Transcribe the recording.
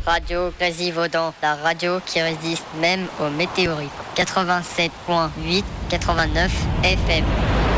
Radio Grésivaudan, la radio qui résiste même aux météorites. 87.8, 89 FM.